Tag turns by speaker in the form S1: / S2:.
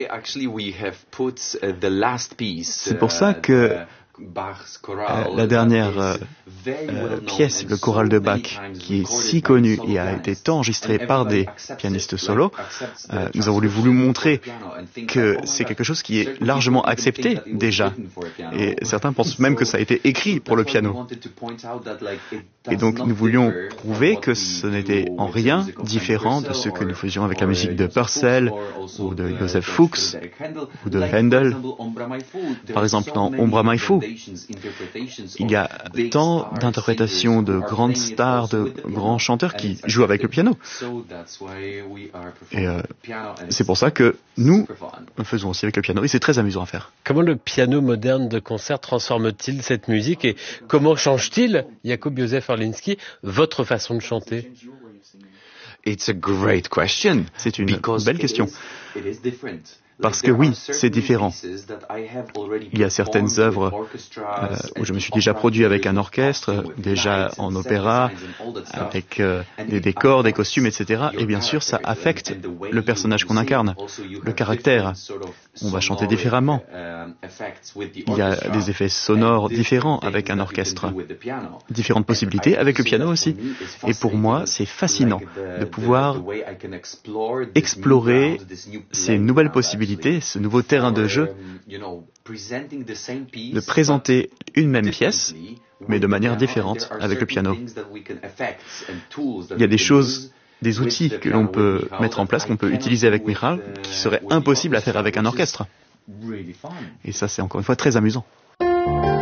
S1: C'est pour ça que la dernière pièce, le choral de Bach, qui est si connu et a été tant enregistré par des pianistes solos, nous avons voulu montrer que c'est quelque chose qui est largement accepté déjà. Et certains pensent même que ça a été écrit pour le piano. Et donc nous voulions prouver que ce n'était en rien différent de ce que nous faisions avec la musique de Purcell, ou de Joseph Fuchs, ou de Handel. Par exemple, dans Ombra Mai Fu, il y a tant d'interprétations de grandes stars, de grands chanteurs qui jouent avec le piano. Et c'est pour ça que nous faisons aussi avec le piano, et c'est très amusant à faire.
S2: Comment le piano moderne de concert transforme-t-il cette musique et comment change-t-il, Jakub Józef Orliński, votre façon de chanter?
S1: C'est une belle question. Parce que oui, c'est différent. Il y a certaines œuvres où je me suis déjà produit avec un orchestre, déjà en opéra, avec des décors, des costumes, etc. Et bien sûr, ça affecte le personnage qu'on incarne, le caractère. On va chanter différemment. Il y a des effets sonores différents avec un orchestre. Différentes possibilités avec le piano aussi. Et pour moi, c'est fascinant de pouvoir explorer ces nouvelles possibilités, ce nouveau terrain de jeu, de présenter une même pièce, mais de manière différente avec le piano. Il y a des choses, des outils que l'on peut mettre en place, qu'on peut utiliser avec Michal, qui seraient impossibles à faire avec un orchestre. Et ça, c'est encore une fois très amusant.